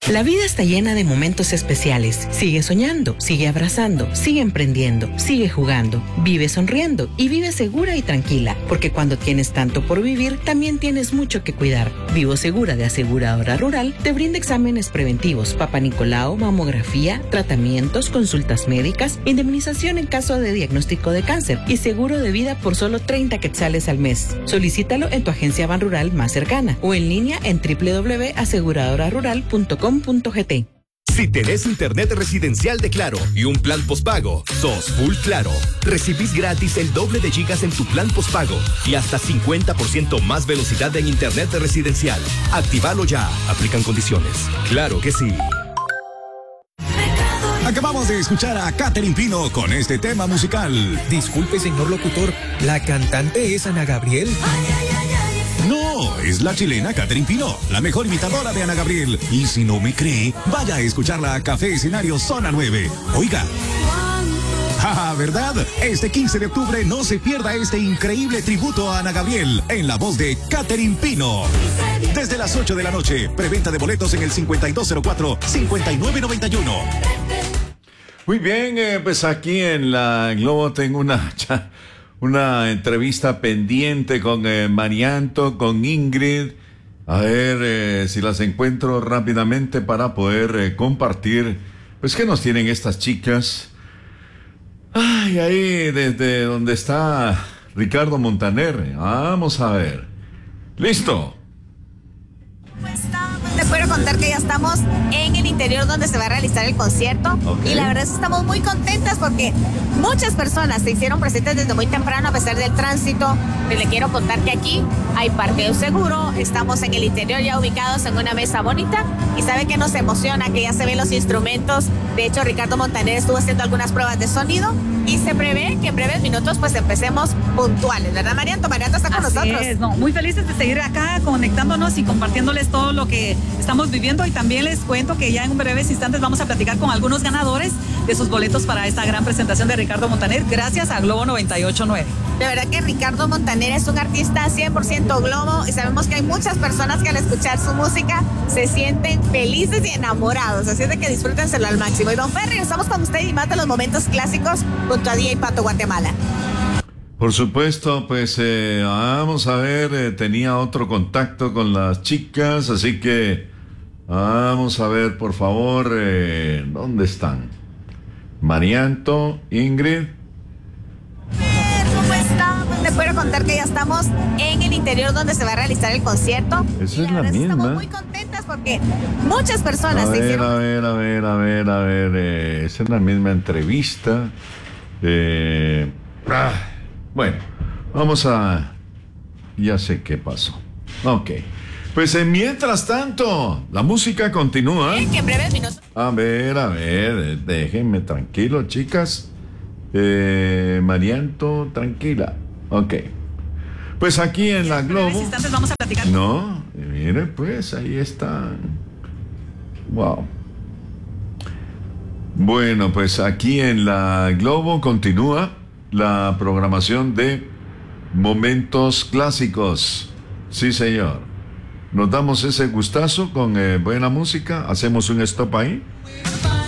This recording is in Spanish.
La vida está llena de momentos especiales. Sigue soñando, sigue abrazando, sigue emprendiendo, sigue jugando, vive sonriendo y vive segura y tranquila, porque cuando tienes tanto por vivir, también tienes mucho que cuidar. Vivo Segura de Aseguradora Rural te brinda exámenes preventivos, Papa Nicolau, mamografía, tratamientos, consultas médicas, indemnización en caso de diagnóstico de cáncer y seguro de vida por solo 30 quetzales al mes. Solicítalo en tu agencia Banrural más cercana o en línea en www.aseguradorarural.com.gt. Si tenés internet residencial de Claro y un plan postpago, sos full Claro. Recibís gratis el doble de gigas en tu plan postpago y hasta 50% más velocidad en internet residencial. Actívalo ya. Aplican condiciones. Claro que sí. Acabamos de escuchar a Catherine Pino con este tema musical. Disculpe, señor locutor, ¿la cantante es Ana Gabriel? No, es la chilena Catherine Pino, la mejor imitadora de Ana Gabriel. Y si no me cree, vaya a escucharla a Café Escenario Zona 9. Oiga. Ja, ¿verdad? Este 15 de octubre no se pierda este increíble tributo a Ana Gabriel en la voz de Catherine Pino. Desde las 8 de la noche, preventa de boletos en el 5204-5991. Muy bien, pues aquí en la Globo tengo una entrevista pendiente con Marianto, con Ingrid. A ver si las encuentro rápidamente para poder compartir, pues, qué nos tienen estas chicas. Ay, ahí desde donde está Ricardo Montaner. Vamos a ver. ¿Listo? Les puedo contar que ya estamos en el interior donde se va a realizar el concierto. Okay. Y la verdad es que estamos muy contentas porque muchas personas se hicieron presentes desde muy temprano a pesar del tránsito. Les quiero contar que aquí hay parqueo seguro, estamos en el interior ya ubicados en una mesa bonita y sabe que nos emociona que ya se ven los instrumentos. De hecho, Ricardo Montaner estuvo haciendo algunas pruebas de sonido y se prevé que en breves minutos pues empecemos puntuales, ¿verdad, Marianto? Marianto está con nosotros. No, muy felices de seguir acá conectándonos y compartiéndoles todo lo que estamos viviendo, y también les cuento que ya en breves instantes vamos a platicar con algunos ganadores de sus boletos para esta gran presentación de Ricardo Montaner gracias a Globo 98.9. De verdad que Ricardo Montaner es un artista 100% Globo y sabemos que hay muchas personas que al escuchar su música se sienten felices y enamorados, así es de que disfrútenselo al máximo. Y don Ferry, estamos con usted y más de los momentos clásicos junto a DJ Pato Guatemala. Por supuesto, pues vamos a ver, tenía otro contacto con las chicas, así que vamos a ver, por favor, ¿dónde están? Marianto, Ingrid. ¿Cómo está? Les puedo contar que ya estamos en el interior donde se va a realizar el concierto. Esa es la misma. Estamos muy contentas porque muchas personas se hicieron... A ver, esa es la misma entrevista. Bueno, vamos a... Ya sé qué pasó. Ok. Pues mientras tanto, la música continúa. Que en breves minutos. A ver, déjenme tranquilo, chicas. Marianto, tranquila. Ok. Pues aquí en la Globo... En instantes vamos a platicar. No, mire, pues ahí están. Wow. Bueno, pues aquí en la Globo continúa la programación de Momentos Clásicos. Sí, señor. Nos damos ese gustazo con buena música. Hacemos un stop ahí.